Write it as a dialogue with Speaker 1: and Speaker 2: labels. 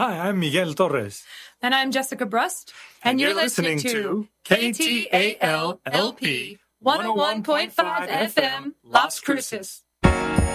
Speaker 1: Hi, I'm Miguel Torres.
Speaker 2: And I'm Jessica Brust. And you're listening to KTALLP 101.5 FM, Las Cruces.